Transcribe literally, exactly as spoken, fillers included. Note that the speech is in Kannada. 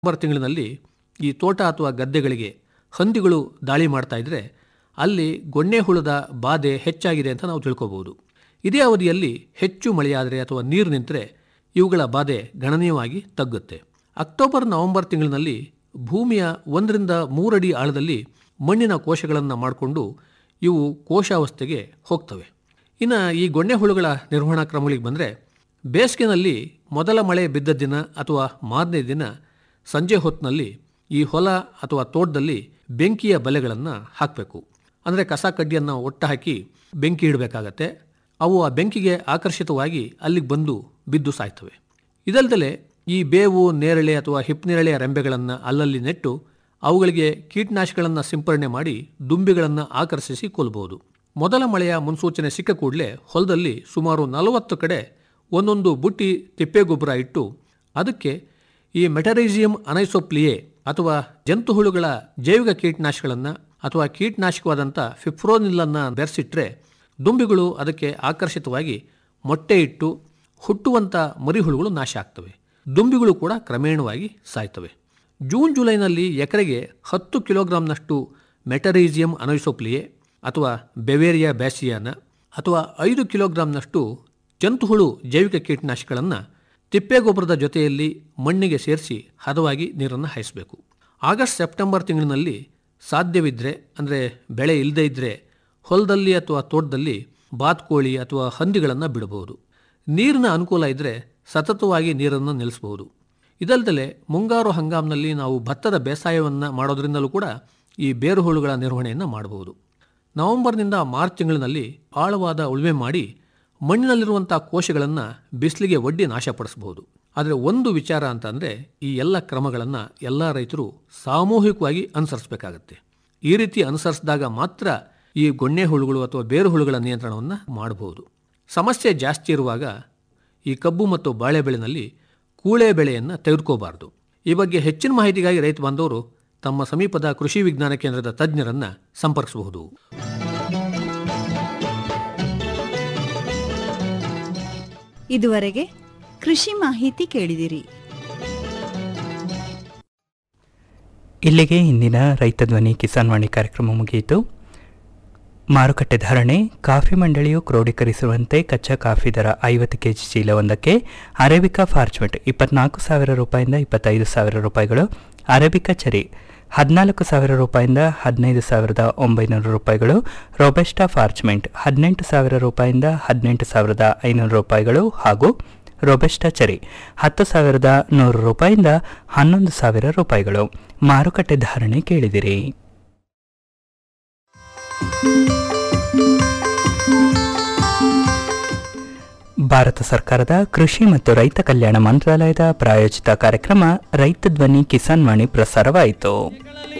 ನವೆಂಬರ್ ತಿಂಗಳಿನಲ್ಲಿ ಈ ತೋಟ ಅಥವಾ ಗದ್ದೆಗಳಿಗೆ ಹಂದಿಗಳು ದಾಳಿ ಮಾಡ್ತಾ ಇದ್ದರೆ ಅಲ್ಲಿ ಗೊಣ್ಣೆ ಹುಳದ ಬಾಧೆ ಹೆಚ್ಚಾಗಿದೆ ಅಂತ ನಾವು ತಿಳ್ಕೋಬಹುದು. ಇದೇ ಅವಧಿಯಲ್ಲಿ ಹೆಚ್ಚು ಮಳೆಯಾದರೆ ಅಥವಾ ನೀರು ನಿಂತರೆ ಇವುಗಳ ಬಾಧೆ ಗಣನೀಯವಾಗಿ ತಗ್ಗುತ್ತೆ. ಅಕ್ಟೋಬರ್ ನವೆಂಬರ್ ತಿಂಗಳಿನಲ್ಲಿ ಭೂಮಿಯ ಒಂದರಿಂದ ಮೂರಡಿ ಆಳದಲ್ಲಿ ಮಣ್ಣಿನ ಕೋಶಗಳನ್ನು ಮಾಡಿಕೊಂಡು ಇವು ಕೋಶಾವಸ್ಥೆಗೆ ಹೋಗ್ತವೆ. ಇನ್ನು ಈ ಗೊಣ್ಣೆ ಹುಳುಗಳ ನಿರ್ವಹಣಾ ಕ್ರಮಗಳಿಗೆ ಬಂದರೆ, ಬೇಸಿಗೆನಲ್ಲಿ ಮೊದಲ ಮಳೆ ಬಿದ್ದ ದಿನ ಅಥವಾ ಮಾರನೇ ದಿನ ಸಂಜೆ ಹೊತ್ತಿನಲ್ಲಿ ಈ ಹೊಲ ಅಥವಾ ತೋಟದಲ್ಲಿ ಬೆಂಕಿಯ ಬಲೆಗಳನ್ನು ಹಾಕಬೇಕು. ಅಂದರೆ ಕಸ ಕಡ್ಡಿಯನ್ನು ಒಟ್ಟು ಹಾಕಿ ಬೆಂಕಿ ಇಡಬೇಕಾಗತ್ತೆ. ಅವು ಆ ಬೆಂಕಿಗೆ ಆಕರ್ಷಿತವಾಗಿ ಅಲ್ಲಿಗೆ ಬಂದು ಬಿದ್ದು ಸಾಯ್ತವೆ. ಇದಲ್ಲದೆ ಈ ಬೇವು, ನೇರಳೆ ಅಥವಾ ಹಿಪ್ಪನೇರಳೆಯ ರೆಂಬೆಗಳನ್ನು ಅಲ್ಲಲ್ಲಿ ನೆಟ್ಟು ಅವುಗಳಿಗೆ ಕೀಟನಾಶಕಗಳನ್ನು ಸಿಂಪರಣೆ ಮಾಡಿ ದುಂಬಿಗಳನ್ನು ಆಕರ್ಷಿಸಿ ಕೊಲ್ಲಬಹುದು. ಮೊದಲ ಮಳೆಯ ಮುನ್ಸೂಚನೆ ಸಿಕ್ಕ ಕೂಡಲೇ ಹೊಲದಲ್ಲಿ ಸುಮಾರು ನಲವತ್ತು ಕಡೆ ಒಂದೊಂದು ಬುಟ್ಟಿ ತಿಪ್ಪೆಗೊಬ್ಬರ ಇಟ್ಟು ಅದಕ್ಕೆ ಈ ಮೆಟರೈಸಿಯಂ ಅನೈಸೋಪ್ಲಿಯೆ ಅಥವಾ ಜಂತು ಹುಳುಗಳ ಜೈವಿಕ ಕೀಟನಾಶಕಗಳನ್ನು ಅಥವಾ ಕೀಟನಾಶಕವಾದಂಥ ಫಿಪ್ರೋನಿಲ್ಲನ್ನು ಬೆರೆಸಿಟ್ರೆ ದುಂಬಿಗಳು ಅದಕ್ಕೆ ಆಕರ್ಷಿತವಾಗಿ ಮೊಟ್ಟೆ ಇಟ್ಟು ಹುಟ್ಟುವಂಥ ಮರಿಹುಳುಗಳು ನಾಶ ಆಗ್ತವೆ. ದುಂಬಿಗಳು ಕೂಡ ಕ್ರಮೇಣವಾಗಿ ಸಾಯ್ತವೆ. ಜೂನ್ ಜುಲೈನಲ್ಲಿ ಎಕರೆಗೆ ಹತ್ತು ಕಿಲೋಗ್ರಾಂನಷ್ಟು ಮೆಟರೈಸಿಯಂ ಅನೈಸೋಪ್ಲಿಯೆ ಅಥವಾ ಬೆವೇರಿಯಾ ಬ್ಯಾಸಿಯಾನ ಅಥವಾ ಐದು ಕಿಲೋಗ್ರಾಂನಷ್ಟು ಜಂತುಹುಳು ಜೈವಿಕ ಕೀಟನಾಶಕಗಳನ್ನು ತಿಪ್ಪೆಗೊಬ್ಬರದ ಜೊತೆಯಲ್ಲಿ ಮಣ್ಣಿಗೆ ಸೇರಿಸಿ ಹದವಾಗಿ ನೀರನ್ನು ಹಾಯಿಸಬೇಕು. ಆಗಸ್ಟ್ ಸೆಪ್ಟೆಂಬರ್ ತಿಂಗಳಿನಲ್ಲಿ ಸಾಧ್ಯವಿದ್ದರೆ, ಅಂದರೆ ಬೆಳೆ ಇಲ್ಲದೇ ಇದ್ದರೆ, ಹೊಲದಲ್ಲಿ ಅಥವಾ ತೋಟದಲ್ಲಿ ಬಾತುಕೋಳಿ ಅಥವಾ ಹಂದಿಗಳನ್ನು ಬಿಡಬಹುದು. ನೀರಿನ ಅನುಕೂಲ ಇದ್ದರೆ ಸತತವಾಗಿ ನೀರನ್ನು ನಿಲ್ಲಿಸಬಹುದು. ಇದಲ್ಲದೆ ಮುಂಗಾರು ಹಂಗಾಮಿನಲ್ಲಿ ನಾವು ಭತ್ತದ ಬೇಸಾಯವನ್ನು ಮಾಡೋದ್ರಿಂದಲೂ ಕೂಡ ಈ ಬೇರು ಹುಳುಗಳ ನಿರ್ವಹಣೆಯನ್ನು ಮಾಡಬಹುದು. ನವೆಂಬರ್ನಿಂದ ಮಾರ್ಚ್ ತಿಂಗಳಿನಲ್ಲಿ ಆಳವಾದ ಉಳುಮೆ ಮಾಡಿ ಮಣ್ಣಿನಲ್ಲಿರುವಂಥ ಕೋಶಗಳನ್ನು ಬಿಸಿಲಿಗೆ ಒಡ್ಡಿ ನಾಶಪಡಿಸಬಹುದು. ಆದರೆ ಒಂದು ವಿಚಾರ ಅಂತಂದರೆ, ಈ ಎಲ್ಲ ಕ್ರಮಗಳನ್ನು ಎಲ್ಲ ರೈತರು ಸಾಮೂಹಿಕವಾಗಿ ಅನುಸರಿಸಬೇಕಾಗತ್ತೆ. ಈ ರೀತಿ ಅನುಸರಿಸಿದಾಗ ಮಾತ್ರ ಈ ಗೊಣ್ಣೆ ಹುಳುಗಳು ಅಥವಾ ಬೇರು ಹುಳುಗಳ ನಿಯಂತ್ರಣವನ್ನು ಮಾಡಬಹುದು. ಸಮಸ್ಯೆ ಜಾಸ್ತಿ ಇರುವಾಗ ಈ ಕಬ್ಬು ಮತ್ತು ಬಾಳೆ ಬೆಳೆನಲ್ಲಿ ಕೂಳೆ ಬೆಳೆಯನ್ನು ತೆಗೆದುಕೋಬಾರ್ದು. ಈ ಬಗ್ಗೆ ಹೆಚ್ಚಿನ ಮಾಹಿತಿಗಾಗಿ ರೈತ ಬಾಂಧವರು ತಮ್ಮ ಸಮೀಪದ ಕೃಷಿ ವಿಜ್ಞಾನ ಕೇಂದ್ರದ ತಜ್ಞರನ್ನು ಸಂಪರ್ಕಿಸಬಹುದು. ಇದುವರೆಗೆ ಕೃಷಿ ಮಾಹಿತಿ ಕೇಳಿದಿರಿ. ಇಲ್ಲಿಗೆ ಇಂದಿನ ರೈತ ಧ್ವನಿ ಕಿಸಾನ್ ವಾಣಿ ಕಾರ್ಯಕ್ರಮ ಮುಗಿಯಿತು. ಮಾರುಕಟ್ಟೆ ಧಾರಣೆ: ಕಾಫಿ ಮಂಡಳಿಯು ಕ್ರೋಢೀಕರಿಸಿರುವಂತೆ ಕಚ್ಚಾ ಕಾಫಿ ದರ ಐವತ್ತು ಕೆಜಿ ಚೀಲವೊಂದಕ್ಕೆ ಅರೇಬಿಕಾ ಫಾರ್ಚ್ಮೆಂಟ್ ಇಪ್ಪತ್ನಾಲ್ಕು ಸಾವಿರ ರೂಪಾಯಿಂದ ಇಪ್ಪತ್ತೈದು ಸಾವಿರ ರೂಪಾಯಿಗಳು, ಅರೇಬಿಕಾ ಚೆರಿ ಹದಿನಾಲ್ಕು ಸಾವಿರ ರೂಪಾಯಿಂದ ಹದಿನೈದು ಸಾವಿರದ ಒಂಬೈನೂರು ರೂಪಾಯಿಗಳು, ರೋಬೆಸ್ಟಾ ಫಾರ್ಚ್ಮೆಂಟ್ ಹದಿನೆಂಟು ಸಾವಿರ ರೂಪಾಯಿಂದ ಹದಿನೆಂಟು ಸಾವಿರದ ಐನೂರು ರೂಪಾಯಿಗಳು ಹಾಗೂ ರೋಬೆಸ್ಟಾ ಚೆರಿ ಹತ್ತು ಸಾವಿರದ ನೂರು ರೂಪಾಯಿಂದ ಹನ್ನೊಂದು ಸಾವಿರ ರೂಪಾಯಿಗಳು. ಮಾರುಕಟ್ಟೆ ಧಾರಣೆ ಕೇಳಿದಿರಿ. ಭಾರತ ಸರ್ಕಾರದ ಕೃಷಿ ಮತ್ತು ರೈತ ಕಲ್ಯಾಣ ಮಂತ್ರಾಲಯದ ಪ್ರಾಯೋಜಿತ ಕಾರ್ಯಕ್ರಮ ರೈತ ಧ್ವನಿ ಕಿಸಾನ್ ವಾಣಿ ಪ್ರಸಾರವಾಯಿತು.